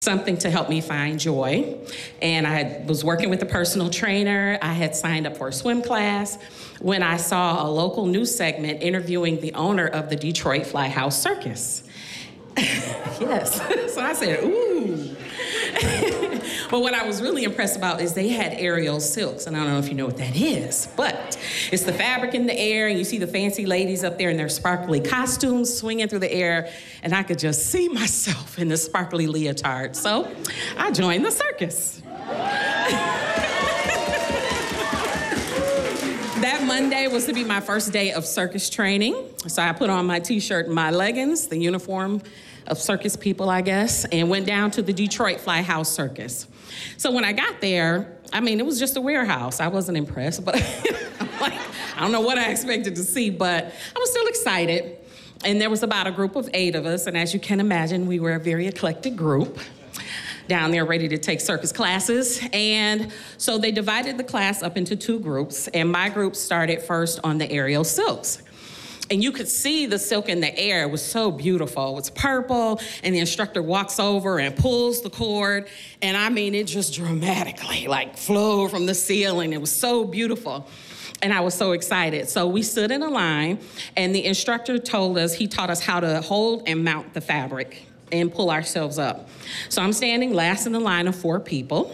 something to help me find joy. And I was working with a personal trainer. I had signed up for a swim class when I saw a local news segment interviewing the owner of the Detroit Fly House Circus. Yes. So I said, ooh. But what I was really impressed about is they had aerial silks, and I don't know if you know what that is, but it's the fabric in the air, and you see the fancy ladies up there in their sparkly costumes swinging through the air, and I could just see myself in the sparkly leotard. So I joined the circus. That Monday was to be my first day of circus training. So I put on my t-shirt and my leggings, the uniform of circus people, I guess, and went down to the Detroit Fly House Circus. So when I got there, it was just a warehouse. I wasn't impressed, but I don't know what I expected to see, but I was still excited. And there was about a group of 8 of us, and as you can imagine, we were a very eclectic group down there ready to take circus classes. And so they divided the class up into 2 groups, and my group started first on the aerial silks. And you could see the silk in the air. It was so beautiful. It was purple, and the instructor walks over and pulls the cord, and it just dramatically flowed from the ceiling. It was so beautiful. And I was so excited. So we stood in a line, and the instructor he taught us how to hold and mount the fabric and pull ourselves up. So I'm standing last in the line of 4 people,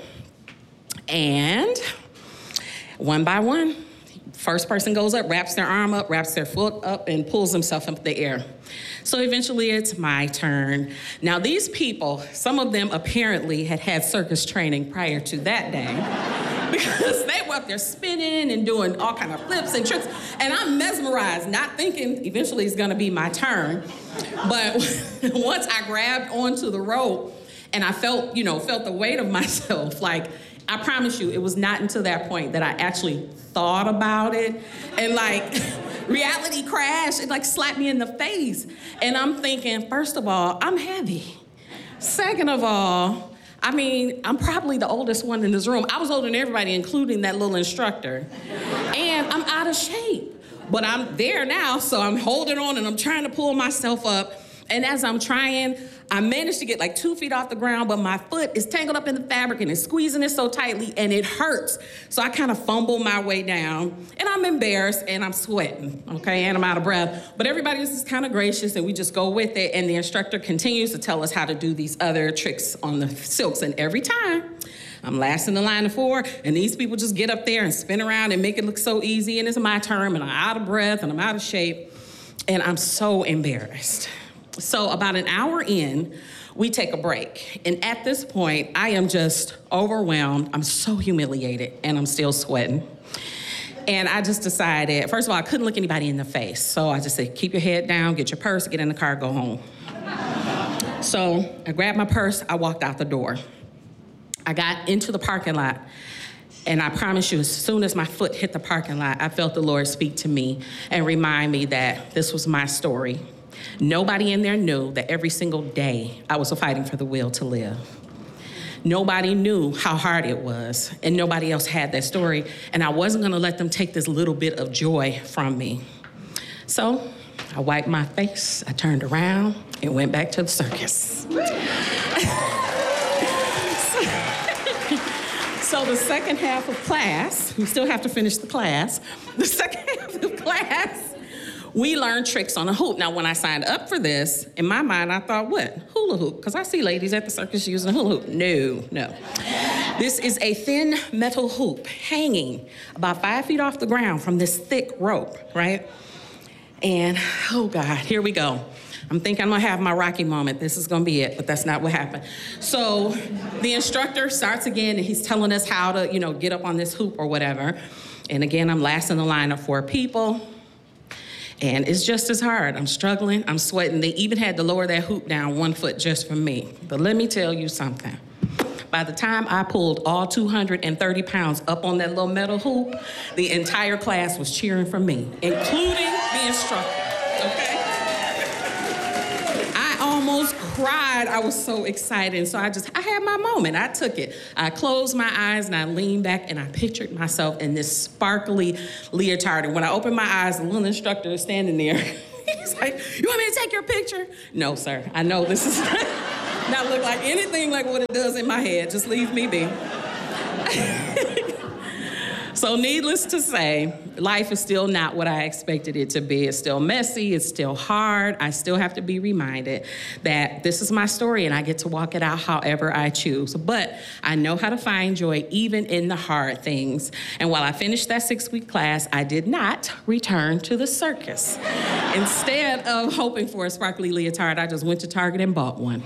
and one by one, first person goes up, wraps their arm up, wraps their foot up, and pulls himself up in the air. So eventually it's my turn. Now these people, some of them apparently had circus training prior to that day because they were up there spinning and doing all kind of flips and tricks. And I'm mesmerized, not thinking eventually it's gonna be my turn. But once I grabbed onto the rope and I felt the weight of myself, I promise you, it was not until that point that I actually thought about it. And reality crashed, it slapped me in the face. And I'm thinking, first of all, I'm heavy. Second of all, I'm probably the oldest one in this room. I was older than everybody, including that little instructor. And I'm out of shape. But I'm there now, so I'm holding on and I'm trying to pull myself up. And as I'm trying, I managed to get 2 feet off the ground, but my foot is tangled up in the fabric and it's squeezing it so tightly and it hurts. So I kind of fumble my way down and I'm embarrassed and I'm sweating, okay? And I'm out of breath. But everybody is just kind of gracious and we just go with it. And the instructor continues to tell us how to do these other tricks on the silks. And every time, I'm last in the line of 4, and these people just get up there and spin around and make it look so easy, and it's my turn, and I'm out of breath, and I'm out of shape, and I'm so embarrassed. So about an hour in, we take a break, and at this point, I am just overwhelmed. I'm so humiliated, and I'm still sweating. And I just decided, first of all, I couldn't look anybody in the face, so I just said, keep your head down, get your purse, get in the car, go home. So I grabbed my purse, I walked out the door. I got into the parking lot, and I promise you, as soon as my foot hit the parking lot, I felt the Lord speak to me and remind me that this was my story. Nobody in there knew that every single day I was fighting for the will to live. Nobody knew how hard it was, and nobody else had that story, and I wasn't gonna let them take this little bit of joy from me. So I wiped my face, I turned around, and went back to the circus. So the second half of class, we still have to finish the class. The second half of class, we learned tricks on a hoop. Now, when I signed up for this, in my mind, I thought, what? Hula hoop? Because I see ladies at the circus using a hula hoop. No. This is a thin metal hoop hanging about 5 feet off the ground from this thick rope, right? And, oh God, here we go. I'm thinking I'm gonna have my Rocky moment. This is gonna be it, but that's not what happened. So the instructor starts again, and he's telling us how to, get up on this hoop or whatever. And again, I'm last in the line of 4 people. And it's just as hard. I'm struggling, I'm sweating. They even had to lower that hoop down 1 foot just for me. But let me tell you something. By the time I pulled all 230 pounds up on that little metal hoop, the entire class was cheering for me, including the instructor, okay? Almost cried. I was so excited. So I had my moment. I took it. I closed my eyes and I leaned back and I pictured myself in this sparkly leotard. And when I opened my eyes, the little instructor is standing there. He's like, you want me to take your picture? No, sir. I know this is not look like anything like what it does in my head. Just leave me be. So needless to say, life is still not what I expected it to be. It's still messy, it's still hard. I still have to be reminded that this is my story and I get to walk it out however I choose. But I know how to find joy even in the hard things. And while I finished that 6-week class, I did not return to the circus. Instead of hoping for a sparkly leotard, I just went to Target and bought one.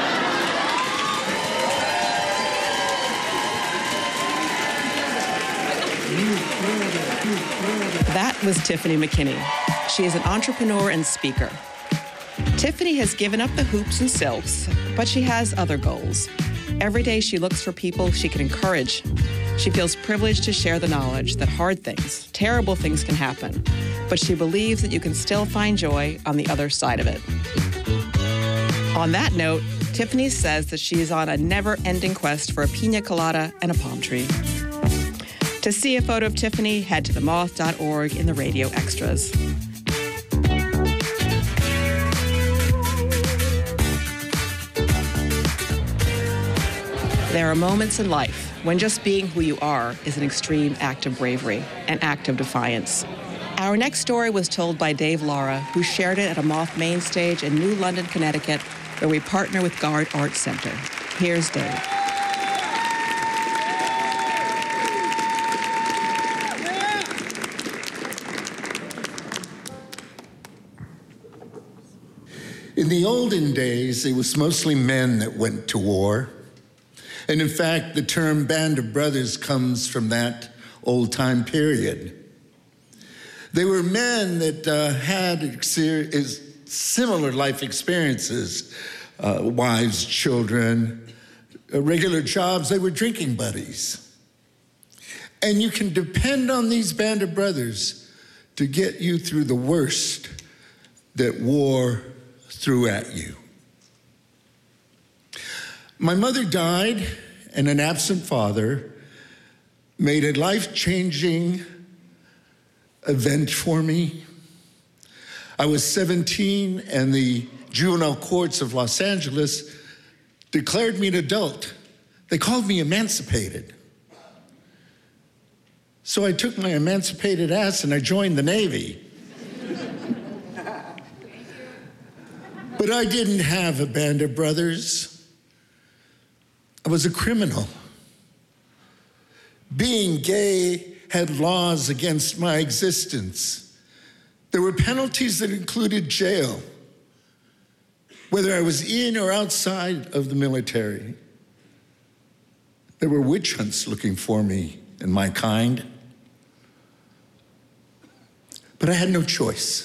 That was Tiffany McKinney. She is an entrepreneur and speaker. Tiffany has given up the hoops and silks, but she has other goals. Every day she looks for people she can encourage. She feels privileged to share the knowledge that hard things, terrible things can happen, but she believes that you can still find joy on the other side of it. On that note, Tiffany says that she is on a never-ending quest for a pina colada and a palm tree. To see a photo of Tiffany, head to themoth.org in the radio extras. There are moments in life when just being who you are is an extreme act of bravery, an act of defiance. Our next story was told by Dave Lara, who shared it at a Moth main stage in New London, Connecticut, where we partner with Guard Art Center. Here's Dave. In the olden days, it was mostly men that went to war. And in fact, the term Band of Brothers comes from that old time period. They were men that had similar life experiences, wives, children, regular jobs. They were drinking buddies. And you can depend on these Band of Brothers to get you through the worst that war threw at you. My mother died, and an absent father made a life-changing event for me. I was 17, and the juvenile courts of Los Angeles declared me an adult. They called me emancipated. So I took my emancipated ass and I joined the Navy. But I didn't have a band of brothers. I was a criminal. Being gay had laws against my existence. There were penalties that included jail, whether I was in or outside of the military. There were witch hunts looking for me and my kind. But I had no choice.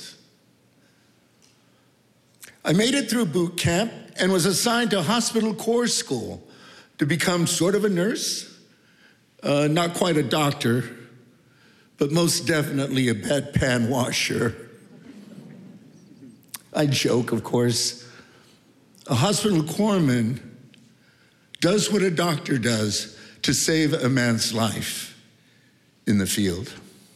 I made it through boot camp and was assigned to hospital corps school to become sort of a nurse, not quite a doctor, but most definitely a bedpan washer. I joke, of course. A hospital corpsman does what a doctor does to save a man's life in the field.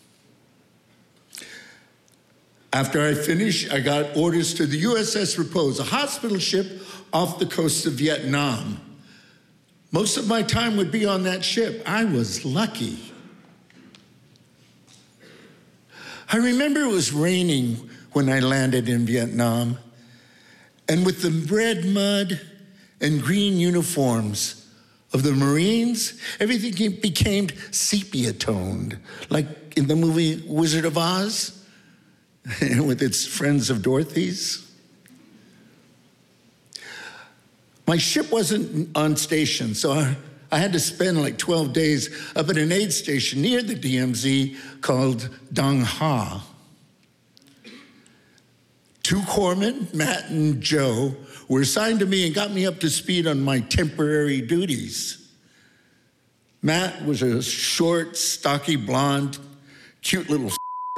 After I finished, I got orders to the USS Repose, a hospital ship off the coast of Vietnam. Most of my time would be on that ship. I was lucky. I remember it was raining when I landed in Vietnam, and with the red mud and green uniforms of the Marines, everything became sepia-toned, like in the movie Wizard of Oz. With its Friends of Dorothy's. My ship wasn't on station, so I had to spend like 12 days up at an aid station near the DMZ called Dong Ha. Two corpsmen, Matt and Joe, were assigned to me and got me up to speed on my temporary duties. Matt was a short, stocky, blonde, cute little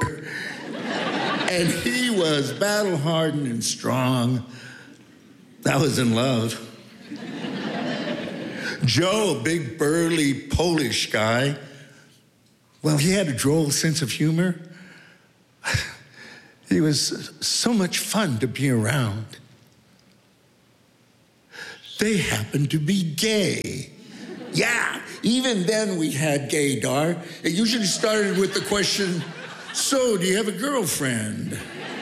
and he was battle-hardened and strong. I was in love. Joe, a big, burly Polish guy, well, he had a droll sense of humor. He was so much fun to be around. they happened to be gay. Yeah, even then we had gaydar. It usually started with the question, so do you have a girlfriend?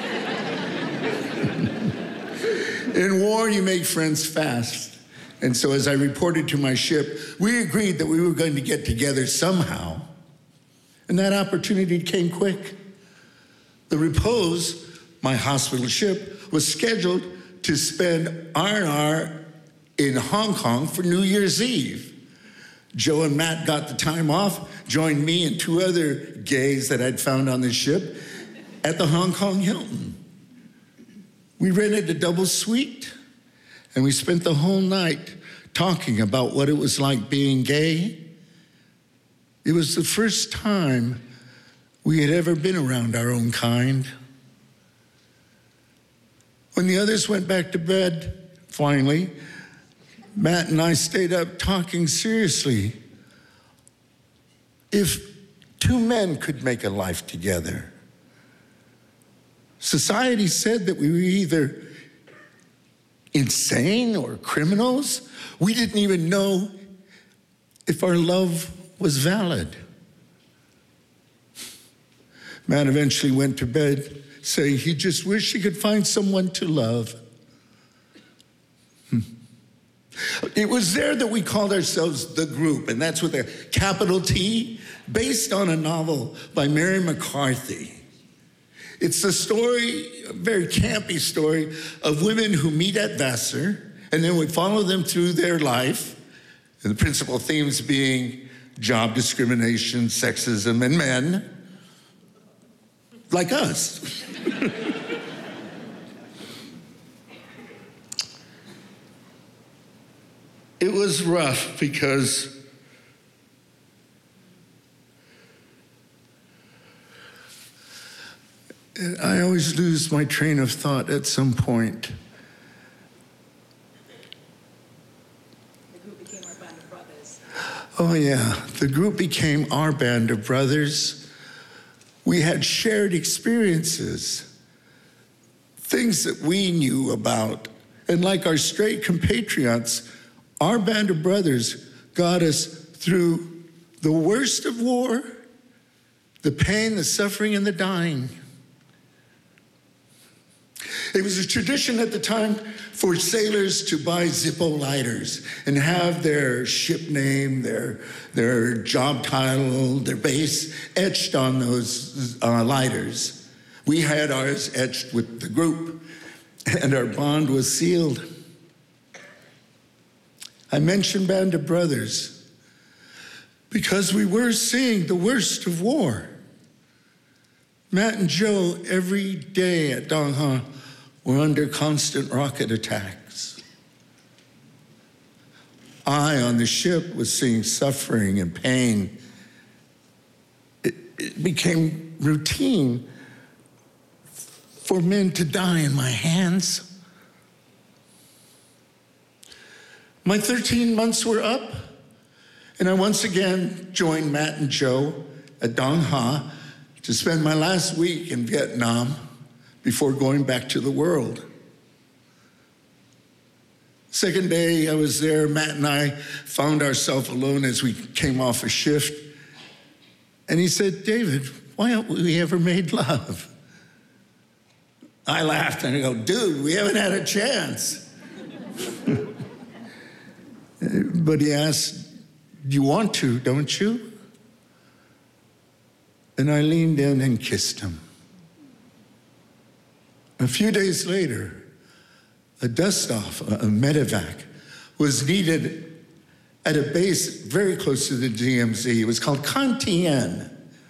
In war, you make friends fast. And so as I reported to my ship, we agreed that we were going to get together somehow. And that opportunity came quick. The Repose, my hospital ship, was scheduled to spend R&R in Hong Kong for New Year's Eve. Joe and Matt got the time off, joined me and two other gays that I'd found on the ship at the Hong Kong Hilton. We rented a double suite, and we spent the whole night talking about what it was like being gay. It was the first time we had ever been around our own kind. When the others went back to bed, finally, Matt and I stayed up talking seriously. If two men could make a life together, society said that we were either insane or criminals. We didn't even know if our love was valid. Matt eventually went to bed saying he just wished he could find someone to love. It was there that we called ourselves The Group, and that's with a capital T, based on a novel by Mary McCarthy. It's the story, a very campy story, of women who meet at Vassar, and then we follow them through their life, and the principal themes being job discrimination, sexism, and men, like us. It was rough because I always lose my train of thought at some point. The group became our band of brothers. Oh yeah, the group became our band of brothers. We had shared experiences, things that we knew about. And like our straight compatriots, our band of brothers got us through the worst of war, the pain, the suffering, and the dying. It was a tradition at the time for sailors to buy Zippo lighters and have their ship name, their job title, their base etched on those lighters. We had ours etched with the group, and our bond was sealed. I mentioned Band of Brothers because we were seeing the worst of war. Matt and Joe, every day at Dong Ha, were under constant rocket attacks. I, on the ship, was seeing suffering and pain. It became routine for men to die in my hands. My 13 months were up, and I once again joined Matt and Joe at Dong Ha to spend my last week in Vietnam before going back to the world. Second day I was there, Matt and I found ourselves alone as we came off a shift. And he said, "David, why haven't we ever made love?" I laughed and I go, "Dude, we haven't had a chance." But he asked, "You want to, don't you?" And I leaned in and kissed him. A few days later, a dust-off, a medevac, was needed at a base very close to the DMZ. It was called Con Tien.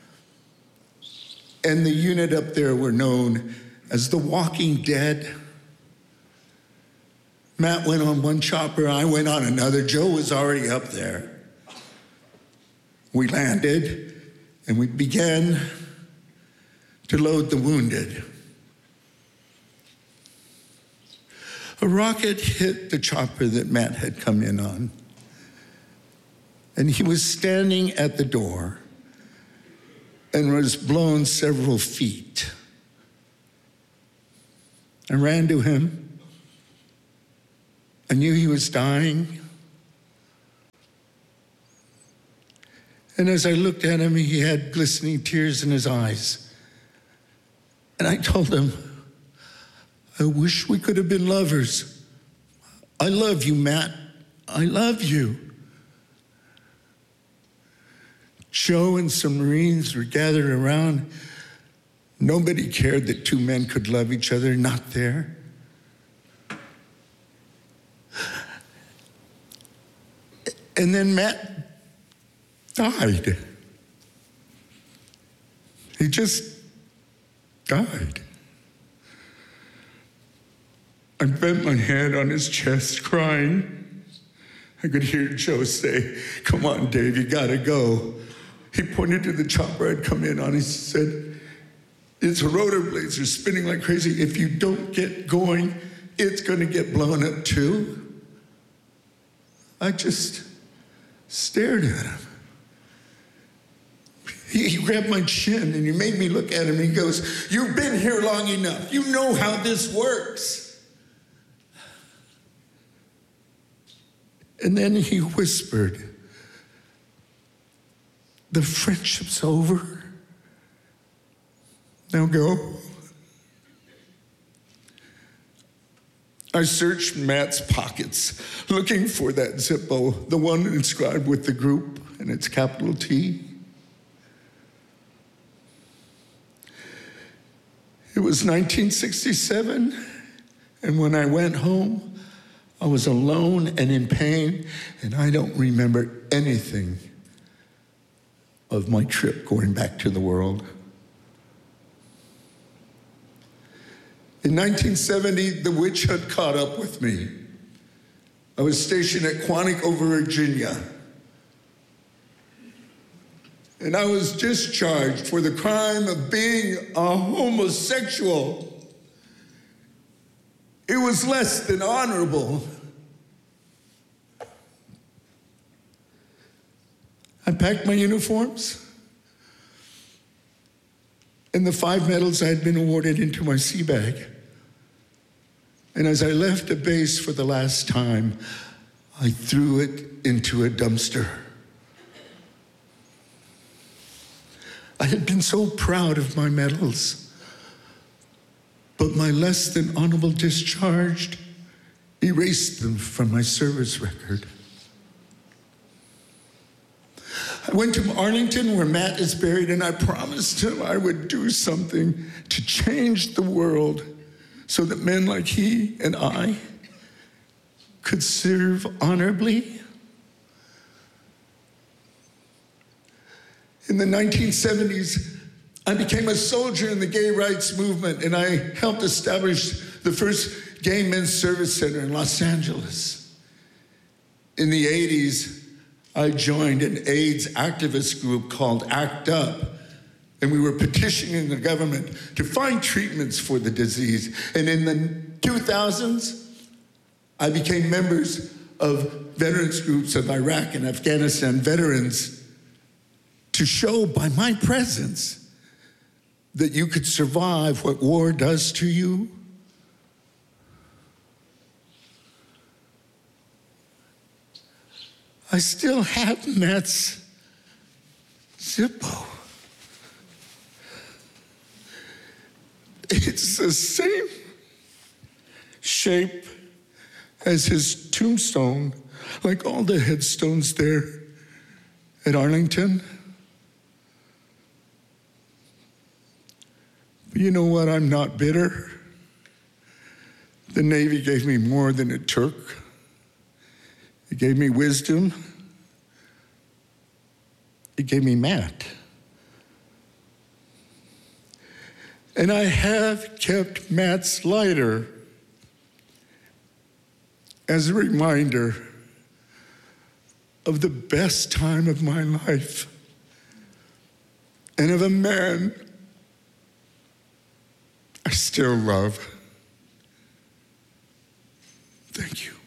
And the unit up there were known as the Walking Dead. Matt went on one chopper, I went on another. Joe was already up there. We landed, and we began to load the wounded. A rocket hit the chopper that Matt had come in on, and he was standing at the door and was blown several feet. I ran to him, I knew he was dying. And as I looked at him, he had glistening tears in his eyes. And I told him, I wish we could have been lovers. I love you, Matt. I love you. Joe and some Marines were gathered around. Nobody cared that two men could love each other, not there. And then Matt died. He just died. I bent my head on his chest, crying. I could hear Joe say, "Come on, Dave, you gotta go." He pointed to the chopper I'd come in on. He said, "Its rotor blades are spinning like crazy. If you don't get going, it's gonna get blown up too." I just stared at him. He grabbed my chin and he made me look at him. He goes, "You've been here long enough. You know how this works." And then he whispered, "The friendship's over. Now go." I searched Matt's pockets, looking for that Zippo, the one inscribed with the group and its capital T. It was 1967, and when I went home, I was alone and in pain, and I don't remember anything of my trip going back to the world. In 1970, the witch had caught up with me. I was stationed at Quantico, Virginia. And I was discharged for the crime of being a homosexual. It was less than honorable. I packed my uniforms and the 5 medals I had been awarded into my sea bag. And as I left the base for the last time, I threw it into a dumpster. I had been so proud of my medals, but my less than honorable discharge erased them from my service record. I went to Arlington, where Matt is buried, and I promised him I would do something to change the world so that men like he and I could serve honorably. In the 1970s, I became a soldier in the gay rights movement, and I helped establish the first gay men's service center in Los Angeles. In the 80s, I joined an AIDS activist group called ACT UP, and we were petitioning the government to find treatments for the disease. And in the 2000s, I became members of veterans groups of Iraq and Afghanistan veterans to show by my presence that you could survive what war does to you. I still have Matt's Zippo. It's the same shape as his tombstone, like all the headstones there at Arlington. But you know what? I'm not bitter. The Navy gave me more than it took. It gave me wisdom. It gave me Matt. And I have kept Matt's lighter as a reminder of the best time of my life and of a man I still love. Thank you.